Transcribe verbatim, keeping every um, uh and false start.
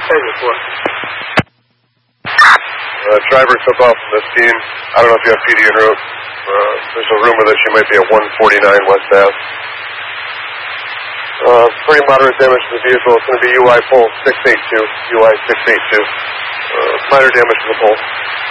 ten report. Uh, driver took off from the scene. I don't know if you have P D en route. Uh, there's a rumor that she might be at one forty-nine West Ave. Uh, pretty moderate damage to the vehicle. It's going to be U I pole six eight two. U I six eight two. Uh, minor damage to the pole.